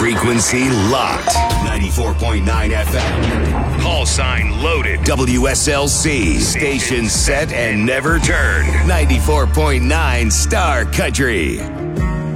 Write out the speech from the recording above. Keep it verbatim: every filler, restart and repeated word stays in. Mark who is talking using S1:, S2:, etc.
S1: Frequency locked. ninety-four point nine F M. Call sign loaded. W S L C. Station set and never turned. ninety-four point nine Star Country.